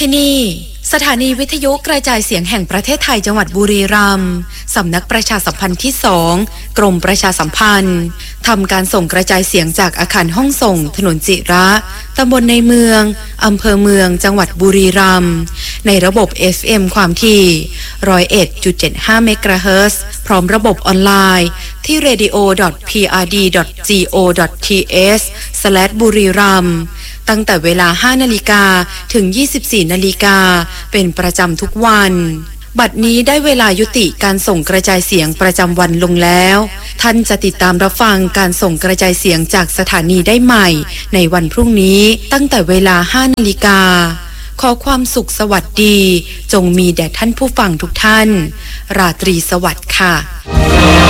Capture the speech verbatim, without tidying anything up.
ที่นี่สถานีวิทยุกระจายเสียงแห่งประเทศไทยจังหวัดบุรีรัมย์สำนักประชาสัมพันธ์ที่สองกรมประชาสัมพันธ์ทำการส่งกระจายเสียงจากอาคารห้องส่งถนนจิระตำบลในเมืองอำเภอเมืองจังหวัดบุรีรัมย์ในระบบ เอฟ เอ็ม ความถี่ หนึ่งร้อยเอ็ดจุดเจ็ดห้า เมกะเฮิรตซ์พร้อมระบบออนไลน์ที่ เรดิโอ ดอท พี อาร์ ดี ดอท โก ดอท ที เอส สแลช บุรีรัมย์ตั้งแต่เวลา ห้า นาฬิกาถึง ยี่สิบสี่ นาฬิกาเป็นประจำทุกวันบัดนี้ได้เวลายุติการส่งกระจายเสียงประจำวันลงแล้วท่านจะติดตามรับฟังการส่งกระจายเสียงจากสถานีได้ใหม่ในวันพรุ่งนี้ตั้งแต่เวลา ห้า นาฬิกาขอความสุขสวัสดีจงมีแด่ท่านผู้ฟังทุกท่านราตรีสวัสดิ์ค่ะ